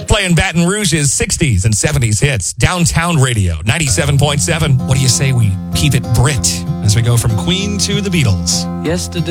Playing Baton Rouge's 60s and 70s hits. Downtown Radio, 97.7. What do you say we keep it Brit as we go from Queen to the Beatles? Yesterday.